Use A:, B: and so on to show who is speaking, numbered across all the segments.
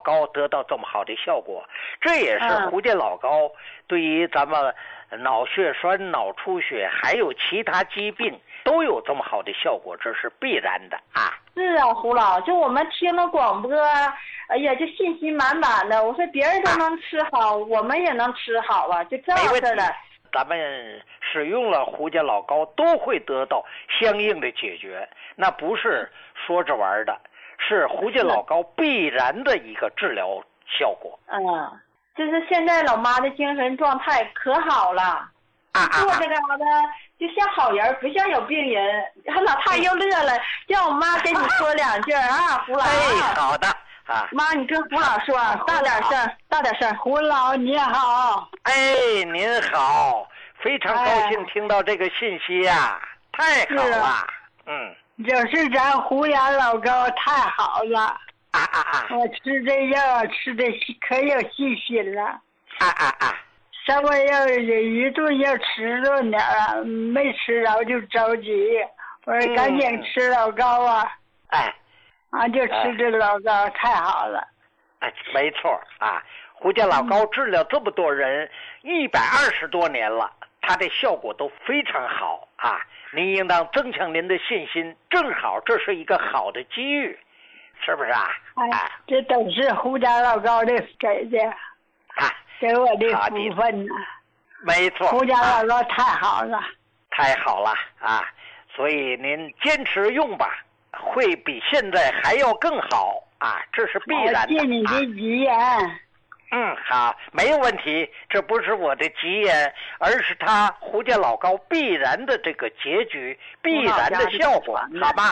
A: 膏得到这么好的效果，这也是胡家老膏对于咱们脑血栓、脑出血还有其他疾病都有这么好的效果，这是必然的啊。
B: 是啊，胡老，就我们听了广播，哎呀，就信心满满的。我说别人都能吃好，我们也能吃好啊，就这样式的。
A: 咱们使用了胡家老膏都会得到相应的解决，那不是说着玩的，是胡家老膏必然的一个治疗效果。
B: 就是现在老妈的精神状态可好了，坐这个的就像好人，不像有病人。老太又乐了，叫我妈跟你说两句啊，胡老。
A: 好的啊，
B: 妈，你跟胡老说，大点声，大点声。
C: 胡老你好。
A: 您好，非常高兴听到这个信息呀，太好了。
C: 就是咱胡家老膏太好了。我吃这药吃的可有信心了。稍微要一顿要吃着点儿，没吃着就着急。我说赶紧吃老膏啊。就吃这老膏太好了。
A: 没错啊，胡家老膏治疗这么多人120多年了，它的效果都非常好啊。您应当增强您的信心，正好这是一个好的机遇，是不是啊？
C: 这都是胡家老膏的给的，给我的福分呢。
A: 没错，
C: 胡家老膏太好了。
A: 太好了啊！所以您坚持用吧，会比现在还要更好啊，这是必然的。
C: 谢你的吉言。
A: 好，没有问题。这不是我的吉言，而是他胡家老膏必然的这个结局，必然的效果，好吗？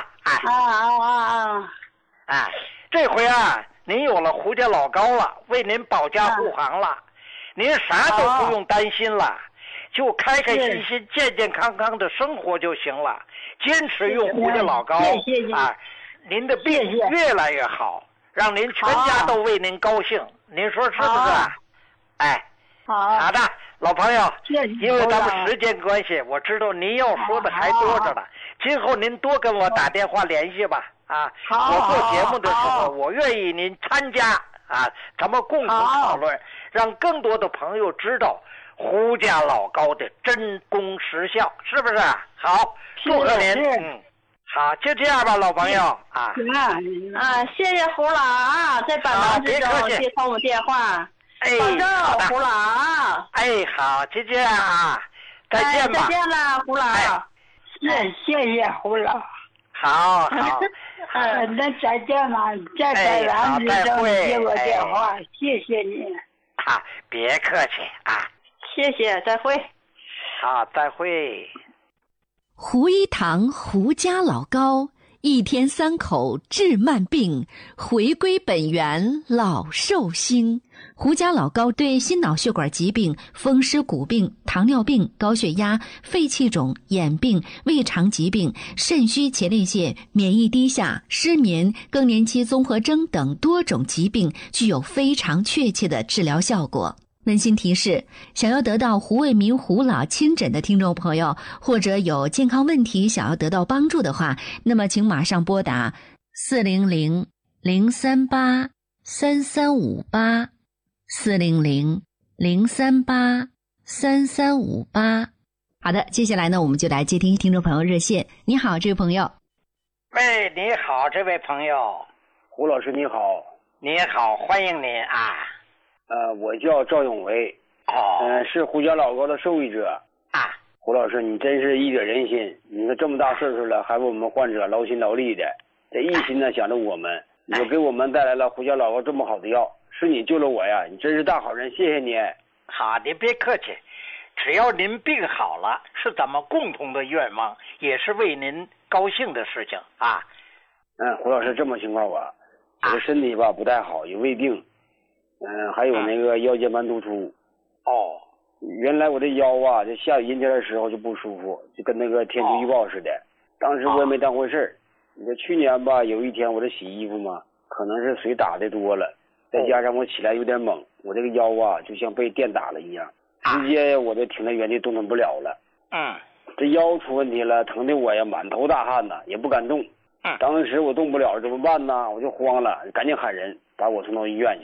A: 这回您有了胡家老膏了，为您保驾护航了，您啥都不用担心了，就开开心心、健健康康的生活就行了。坚持用胡家老膏，您的病越来越好，让您全家都为您高兴。您说是不是？好的，老朋友，因为咱们时间关系，我知道您要说的还多着呢，今后您多跟我打电话联系吧。我做节目的时候，我愿意您参加咱们共同讨论，让更多的朋友知道胡家老膏的真功实效，是不是？好，祝贺您。好，就这样吧，老朋友
B: 谢谢胡老在百忙之中接通我们电话。保重，胡老。
A: 好，就这样再见吧。
B: 再见了，胡老。
C: 谢谢胡老。
A: 好。
C: 那再见吧，在百忙之中接我电话，谢谢你。
A: 别客气
B: 谢谢，再会。
A: 好，再会。
D: 胡一堂胡家老膏，1天3口治慢病，回归本源老寿星。胡家老膏对心脑血管疾病、风湿骨病、糖尿病、高血压、肺气肿、眼病、胃肠疾病、肾虚前列腺、免疫低下、失眠、更年期综合征等多种疾病具有非常确切的治疗效果。温馨提示，想要得到胡卫民胡老亲诊的听众朋友，或者有健康问题想要得到帮助的话，那么请马上拨打400-038-3358 400-038-3358。好的，接下来呢，我们就来接听听众朋友热线。你好，这位朋友。
A: 你好，这位朋友。
E: 胡老师你好。
A: 你好，欢迎您
E: 我叫赵永维，是胡家老膏的受益者。胡老师，你真是义者仁心，你看这么大岁数了，还为我们患者劳心劳力的，这一心呢想着我们，你就给我们带来了胡家老膏这么好的药，是你救了我呀，你真是大好人，谢谢你。
A: 好，您别客气，只要您病好了，是咱们共同的愿望，也是为您高兴的事情
E: 胡老师，这么情况我的身体吧不太好，有胃病。还有那个腰间盘突出。原来我这腰这下雨阴天的时候就不舒服，就跟那个天气预报似的。当时我也没当回事儿。你说去年吧，有一天我这洗衣服嘛，可能是水打的多了，再加上我起来有点猛，我这个腰就像被电打了一样，直接我就停在原地动弹不了了。这腰出问题了，疼的我呀满头大汗呐，也不敢动。当时我动不了怎么办呢？我就慌了，赶紧喊人把我送到医院去。